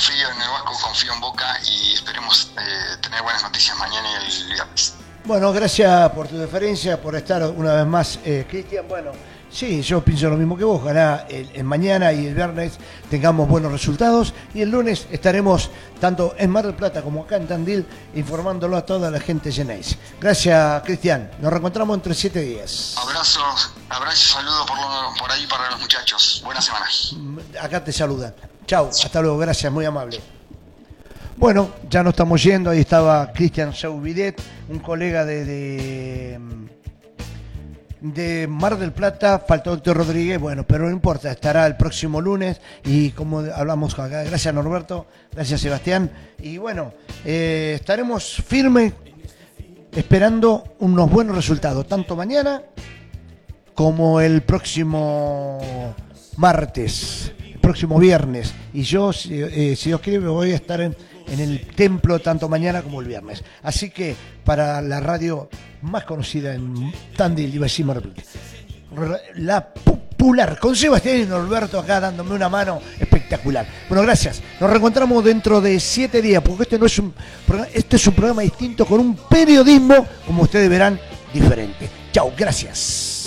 confío en el Vasco, confío en Boca y esperemos tener buenas noticias mañana y el viernes. Bueno, gracias por tu deferencia, por estar una vez más, Cristian. Bueno, sí, yo pienso lo mismo que vos. Ojalá el mañana y el viernes tengamos buenos resultados y el lunes estaremos tanto en Mar del Plata como acá en Tandil informándolo a toda la gente Geneise. Gracias, Cristian. Nos reencontramos entre 7 días. Abrazo y saludos por ahí para los muchachos. Buena semana. Acá te saludan. Chau, hasta luego, gracias, muy amable. Bueno, ya nos estamos yendo. Ahí estaba Cristian Chauviret, un colega de Mar del Plata. Faltó Héctor Rodríguez, bueno, pero no importa, estará el próximo lunes. Y como hablamos acá, gracias Norberto, gracias Sebastián. Y bueno, estaremos firmes esperando unos buenos resultados, tanto mañana como el próximo martes, el próximo viernes. Y yo, si Dios quiere, voy a estar en el templo tanto mañana como el viernes. Así que para la radio más conocida en Tandil, iba a decir Mar del Plata, la popular, con Sebastián y Norberto acá dándome una mano espectacular. Bueno, gracias. Nos reencontramos dentro de 7 días, porque este es un programa distinto con un periodismo, como ustedes verán, diferente. Chau, gracias.